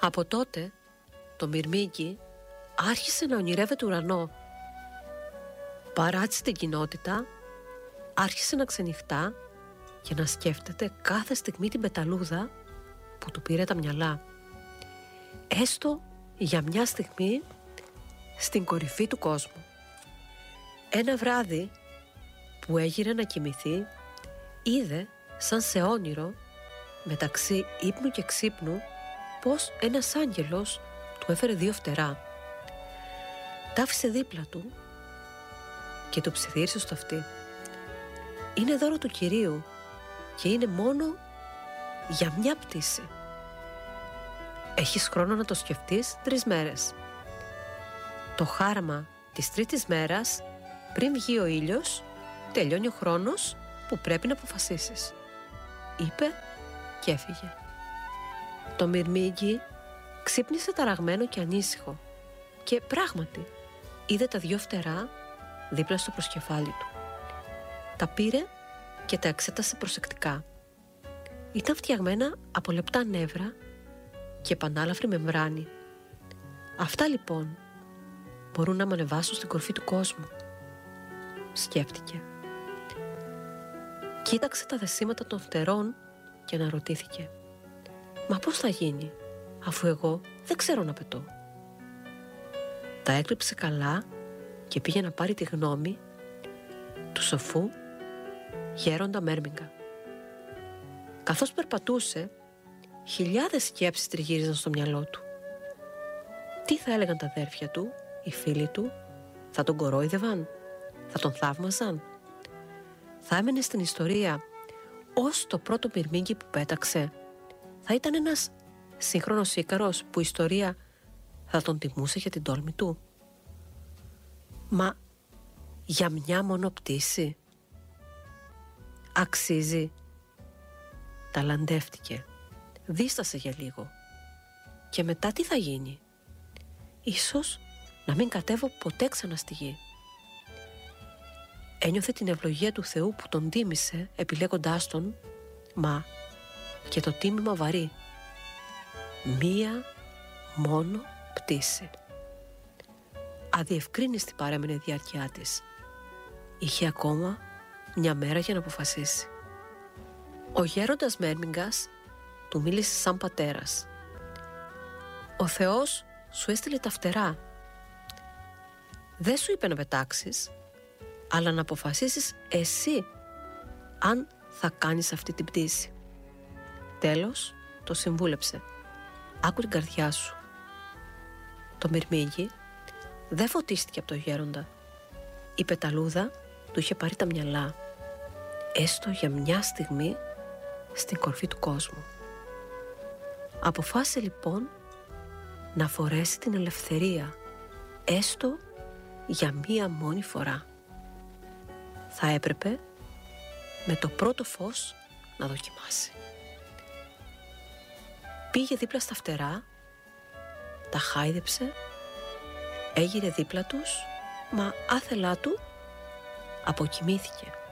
Από τότε το μυρμήγκι άρχισε να ονειρεύεται ουρανό. Παράτησε την κοινότητα, άρχισε να ξενυχτά και να σκέφτεται κάθε στιγμή την πεταλούδα που του πήρε τα μυαλά. Έστω για μια στιγμή στην κορυφή του κόσμου. Ένα βράδυ που έγειρε να κοιμηθεί, είδε σαν σε όνειρο μεταξύ ύπνου και ξύπνου πως ένας άγγελος του έφερε 2 φτερά. Τα άφησε δίπλα του και το ψιθύρισε στο αυτί. Είναι δώρο του Κυρίου και είναι μόνο για μια πτήση. Έχεις χρόνο να το σκεφτείς 3 μέρες. Το χάραμα της 3ης μέρας, πριν βγει ο ήλιος, τελειώνει ο χρόνος που πρέπει να αποφασίσεις, είπε και έφυγε. Το μυρμήγκι ξύπνησε ταραγμένο και ανήσυχο και πράγματι είδε τα 2 φτερά δίπλα στο προσκεφάλι του. Τα πήρε και τα εξέτασε προσεκτικά. Ήταν φτιαγμένα από λεπτά νεύρα και επανάλαφρη μεμβράνη. Αυτά λοιπόν μπορούν να με ανεβάσουν στην κορφή του κόσμου, σκέφτηκε. Κοίταξε τα δεσίματα των φτερών και αναρωτήθηκε, μα πώς θα γίνει αφού εγώ δεν ξέρω να πετώ? Τα έκρυψε καλά και πήγε να πάρει τη γνώμη του σοφού γέροντα Μέρμιγκα. Καθώς περπατούσε, χιλιάδες σκέψεις τριγύριζαν στο μυαλό του. Τι θα έλεγαν τα αδέρφια του, οι φίλοι του? Θα τον κορόιδευαν? Θα τον θαύμαζαν? Θα έμενε στην ιστορία ως το πρώτο μυρμήγκι που πέταξε? Θα ήταν ένας σύγχρονος Ίκαρος που η ιστορία θα τον τιμούσε για την τόλμη του? Μα για μια μόνο πτήση αξίζει? Ταλαντεύτηκε, δίστασε για λίγο. Και μετά τι θα γίνει? Ίσως να μην κατέβω ποτέ ξανά στη γη. Ένιωθε την ευλογία του Θεού που τον τίμησε επιλέγοντάς τον, μα και το τίμημα βαρύ. Μία μόνο πτήση. Αδιευκρίνιστη παρέμενε η διάρκεια της. Είχε ακόμα μια μέρα για να αποφασίσει. Ο γέροντας Μέρμιγκας του μίλησε σαν πατέρας. Ο Θεός σου έστειλε τα φτερά. Δεν σου είπε να πετάξεις, αλλά να αποφασίσεις εσύ αν θα κάνεις αυτή την πτήση. Τέλος, το συμβούλεψε. Άκου την καρδιά σου. Το μυρμήγκι δεν φωτίστηκε από το γέροντα. Η πεταλούδα του είχε πάρει τα μυαλά, έστω για μια στιγμή, στην κορφή του κόσμου. Αποφάσισε λοιπόν να φορέσει την ελευθερία, έστω για μία μόνη φορά. Θα έπρεπε με το πρώτο φως να δοκιμάσει. Πήγε δίπλα στα φτερά, τα χάιδεψε, έγειρε δίπλα τους, μα άθελά του αποκοιμήθηκε.